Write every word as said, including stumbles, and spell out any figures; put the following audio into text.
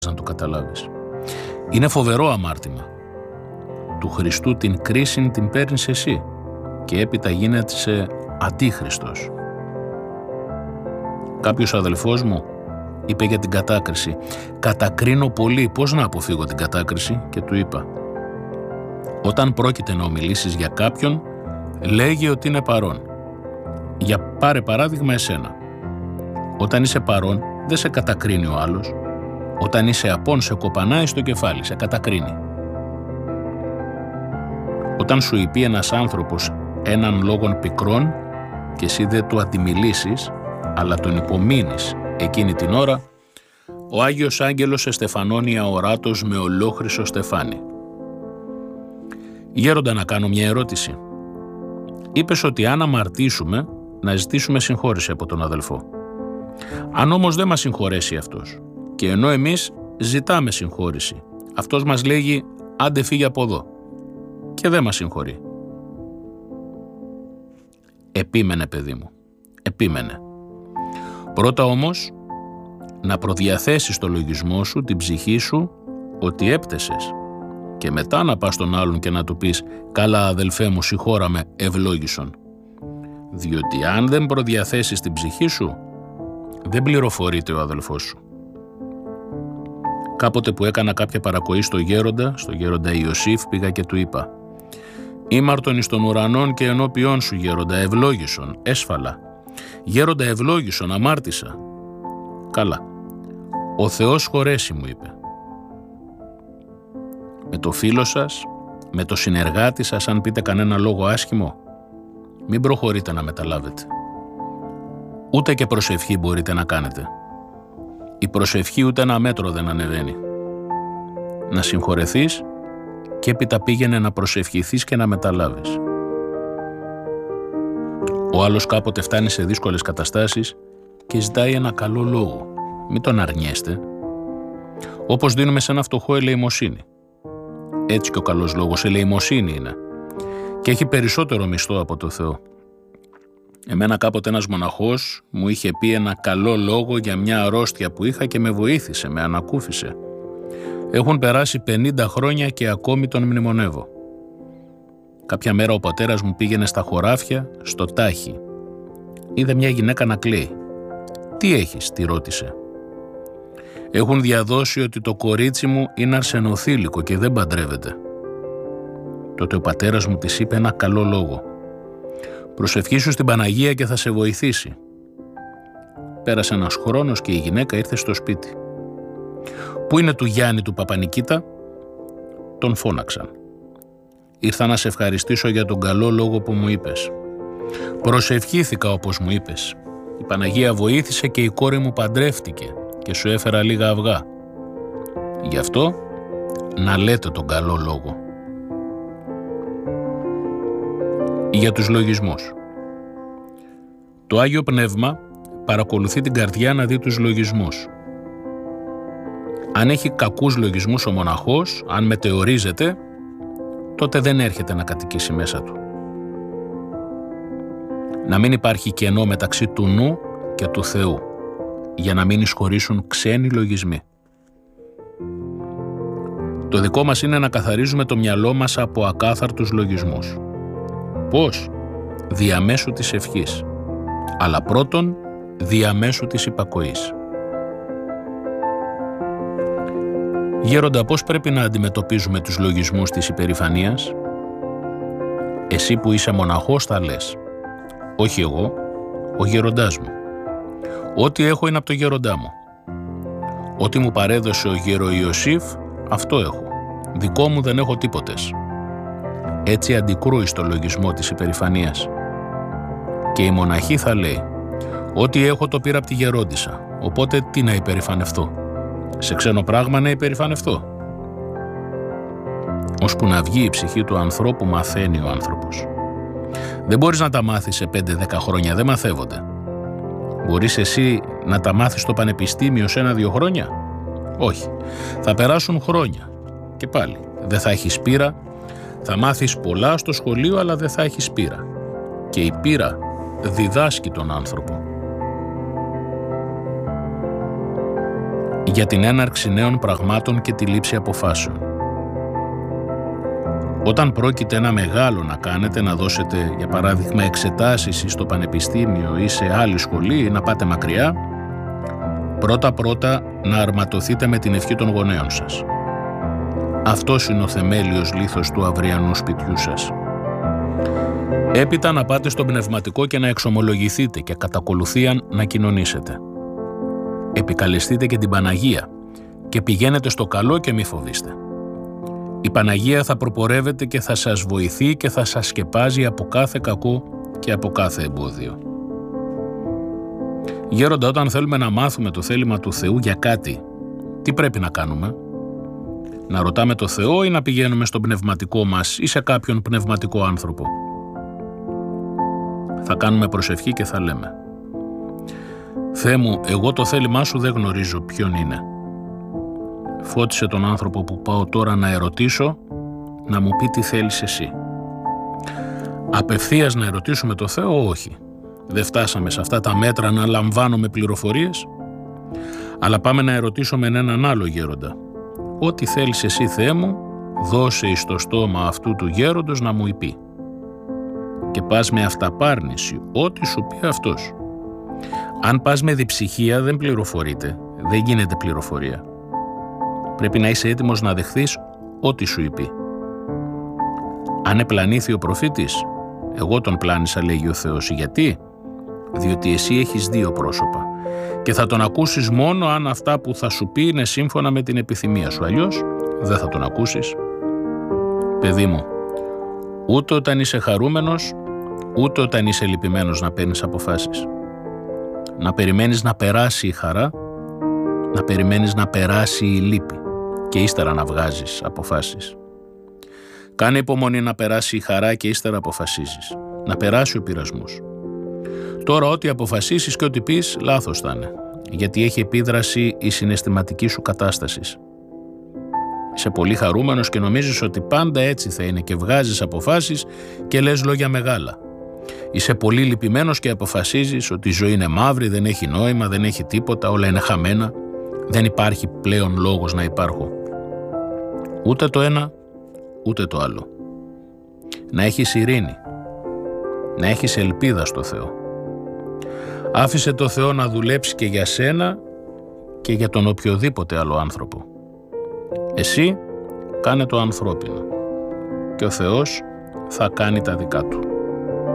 να το καταλάβεις. Είναι φοβερό αμάρτημα. Του Χριστού την κρίση την παίρνεις εσύ και έπειτα γίνεσαι αντίχριστος. Κάποιος αδελφός μου είπε για την κατάκριση, κατακρίνω πολύ, πώς να αποφύγω την κατάκριση, και του είπα, όταν πρόκειται να ομιλήσεις για κάποιον, λέγε ότι είναι παρόν. Για πάρε παράδειγμα εσένα. Όταν είσαι παρόν, δεν σε κατακρίνει ο άλλος. Όταν είσαι απόν, σε κοπανάει στο κεφάλι, σε κατακρίνει. Όταν σου είπε ένας άνθρωπος έναν λόγον πικρόν και εσύ δεν του αντιμιλήσεις, αλλά τον υπομείνεις εκείνη την ώρα, ο Άγιος Άγγελος εστεφανώνει αοράτος με ολόχρυσο στεφάνι. Γέροντα, να κάνω μια ερώτηση. Είπες ότι αν αμαρτήσουμε, να ζητήσουμε συγχώρεση από τον αδελφό. Αν όμως δεν μας συγχωρέσει αυτός, και ενώ εμείς ζητάμε συγχώρεση, αυτός μας λέγει άντε φύγε από εδώ και δεν μας συγχωρεί. Επίμενε, παιδί μου, επίμενε. Πρώτα όμως να προδιαθέσεις το λογισμό σου, την ψυχή σου, ότι έπτεσες, και μετά να πας στον άλλον και να του πεις «Καλά αδελφέ μου, συγχώραμε, ευλόγησον». Διότι αν δεν προδιαθέσεις την ψυχή σου, δεν πληροφορείται ο αδελφός σου. Κάποτε που έκανα κάποια παρακοή στο γέροντα, στο γέροντα Ιωσήφ, πήγα και του είπα «Ήμαρτον εις των ουρανών και ενώπιόν σου, γέροντα, ευλόγησον, έσφαλα. Γέροντα, ευλόγησον, αμάρτησα». «Καλά. Ο Θεός χωρέσει», μου είπε. Με το φίλο σας, με το συνεργάτη σας, αν πείτε κανένα λόγο άσχημο, μην προχωρείτε να μεταλάβετε. Ούτε και προσευχή μπορείτε να κάνετε. Η προσευχή ούτε ένα μέτρο δεν ανεβαίνει. Να συγχωρεθείς και έπειτα πήγαινε να προσευχηθείς και να μεταλάβεις. Ο άλλος κάποτε φτάνει σε δύσκολες καταστάσεις και ζητάει ένα καλό λόγο. Μην τον αρνιέστε. Όπως δίνουμε σε ένα φτωχό ελεημοσύνη. Έτσι και ο καλός λόγος ελεημοσύνη είναι. Και έχει περισσότερο μισθό από το Θεό. Εμένα κάποτε ένας μοναχός μου είχε πει ένα καλό λόγο για μια αρρώστια που είχα και με βοήθησε, με ανακούφισε. Έχουν περάσει πενήντα χρόνια και ακόμη τον μνημονεύω. Κάποια μέρα ο πατέρας μου πήγαινε στα χωράφια, στο τάχι. Είδε μια γυναίκα να κλαίει. «Τι έχεις?» τη ρώτησε. «Έχουν διαδώσει ότι το κορίτσι μου είναι αρσενοθήλικο και δεν παντρεύεται». Τότε ο πατέρας μου της είπε ένα καλό λόγο. «Προσευχήσου στην Παναγία και θα σε βοηθήσει». Πέρασε ένας χρόνος και η γυναίκα ήρθε στο σπίτι. «Πού είναι του Γιάννη του Παπανικίτα?» Τον φώναξαν. «Ήρθα να σε ευχαριστήσω για τον καλό λόγο που μου είπες. Προσευχήθηκα όπως μου είπες. Η Παναγία βοήθησε και η κόρη μου παντρεύτηκε και σου έφερα λίγα αυγά. Γι' αυτό να λέτε τον καλό λόγο». Για τους λογισμούς. Το Άγιο Πνεύμα παρακολουθεί την καρδιά να δει τους λογισμούς. Αν έχει κακούς λογισμούς ο μοναχός, αν μετεωρίζεται, τότε δεν έρχεται να κατοικήσει μέσα του. Να μην υπάρχει κενό μεταξύ του νου και του Θεού, για να μην εισχωρήσουν ξένοι λογισμοί. Το δικό μας είναι να καθαρίζουμε το μυαλό μας από ακάθαρτους λογισμούς. Πώς? Διαμέσου της ευχής, αλλά πρώτον διαμέσου της υπακοής. Γέροντα, πώς πρέπει να αντιμετωπίζουμε τους λογισμούς της υπερηφανίας? Εσύ που είσαι μοναχός θα λες, όχι εγώ, ο γέροντάς μου. Ό,τι έχω είναι από το γέροντά μου. Ό,τι μου παρέδωσε ο γέρο Ιωσήφ, αυτό έχω. Δικό μου δεν έχω τίποτες. Έτσι αντικρούει στο λογισμό της υπερηφανίας. Και η μοναχή θα λέει, ό,τι έχω το πήρα από τη γερόντισσα, οπότε τι να υπερηφανευτώ? Σε ξένο πράγμα να υπερηφανευτώ? Ώσπου να βγει η ψυχή του ανθρώπου, μαθαίνει ο άνθρωπος. Δεν μπορείς να τα μάθεις σε πέντε δέκα χρόνια, δεν μαθεύονται. Μπορείς εσύ να τα μάθεις στο πανεπιστήμιο σε ένα-δύο χρόνια? Όχι. Θα περάσουν χρόνια. Και πάλι, δεν θα έχεις πείρα. Θα μάθεις πολλά στο σχολείο, αλλά δεν θα έχεις πείρα. Και η πείρα διδάσκει τον άνθρωπο. για την έναρξη νέων πραγμάτων και τη λήψη αποφάσεων. Όταν πρόκειται ένα μεγάλο να κάνετε, να δώσετε για παράδειγμα εξετάσεις στο πανεπιστήμιο ή σε άλλη σχολή ή να πάτε μακριά, πρώτα-πρώτα να αρματωθείτε με την ευχή των γονέων σας. Αυτός είναι ο θεμέλιος λίθος του αυριανού σπιτιού σας. Έπειτα να πάτε στον πνευματικό και να εξομολογηθείτε και κατά ακολουθίαν να κοινωνήσετε. Επικαλεστείτε και την Παναγία και πηγαίνετε στο καλό και μη φοβήστε. Η Παναγία θα προπορεύεται και θα σας βοηθεί και θα σας σκεπάζει από κάθε κακό και από κάθε εμπόδιο. Γέροντα, όταν θέλουμε να μάθουμε το θέλημα του Θεού για κάτι, τι πρέπει να κάνουμε? Να ρωτάμε το Θεό ή να πηγαίνουμε στον πνευματικό μας ή σε κάποιον πνευματικό άνθρωπο? Θα κάνουμε προσευχή και θα λέμε: Θεέ μου, εγώ το θέλημά σου δεν γνωρίζω ποιον είναι. Φώτισε τον άνθρωπο που πάω τώρα να ερωτήσω να μου πει τι θέλεις εσύ. Απευθείας να ερωτήσουμε το Θεό, όχι. Δεν φτάσαμε σε αυτά τα μέτρα να λαμβάνουμε πληροφορίες, αλλά πάμε να ερωτήσουμε έναν άλλο γέροντα. Ό,τι θέλεις εσύ, Θεέ μου, δώσε εις το στόμα αυτού του γέροντος να μου πει. Και πας με αυταπάρνηση, ό,τι σου πει αυτός. Αν πας με διψυχία δεν πληροφορείται, δεν γίνεται πληροφορία. Πρέπει να είσαι έτοιμος να δεχθείς ό,τι σου είπε. Αν επλανήθη ο προφήτης, εγώ τον πλάνησα, λέγει ο Θεός. Γιατί? Διότι εσύ έχεις δύο πρόσωπα και θα τον ακούσεις μόνο αν αυτά που θα σου πει είναι σύμφωνα με την επιθυμία σου. Αλλιώς δεν θα τον ακούσεις. Παιδί μου, ούτε όταν είσαι χαρούμενος, ούτε όταν είσαι λυπημένος να παίρνεις αποφάσεις. Να περιμένεις να περάσει η χαρά, να περιμένεις να περάσει η λύπη και ύστερα να βγάζεις αποφάσεις. Κάνε υπομονή να περάσει η χαρά και ύστερα αποφασίζεις. Να περάσει ο πειρασμός. Τώρα ό,τι αποφασίσεις και ό,τι πεις, λάθος θα είναι, γιατί έχει επίδραση η συναισθηματική σου κατάσταση. Είσαι πολύ χαρούμενος και νομίζεις ότι πάντα έτσι θα είναι και βγάζεις αποφάσεις και λες λόγια μεγάλα. Είσαι πολύ λυπημένος και αποφασίζεις ότι η ζωή είναι μαύρη, δεν έχει νόημα, δεν έχει τίποτα, όλα είναι χαμένα, δεν υπάρχει πλέον λόγος να υπάρχω. Ούτε το ένα, ούτε το άλλο. Να έχεις ειρήνη, να έχεις ελπίδα στο Θεό. Άφησε το Θεό να δουλέψει και για σένα και για τον οποιοδήποτε άλλο άνθρωπο. Εσύ κάνε το ανθρώπινο και ο Θεός θα κάνει τα δικά του.